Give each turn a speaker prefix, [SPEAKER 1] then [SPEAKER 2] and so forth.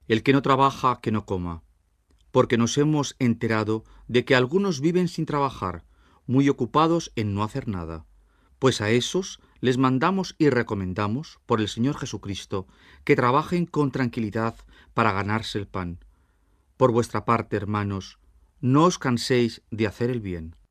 [SPEAKER 1] El que no trabaja, que no coma, porque nos hemos enterado de que algunos viven sin trabajar, muy ocupados en no hacer nada. Pues a esos les mandamos y recomendamos, por el Señor Jesucristo, que trabajen con tranquilidad para ganarse el pan. Por vuestra parte, hermanos, no os canséis de hacer el bien.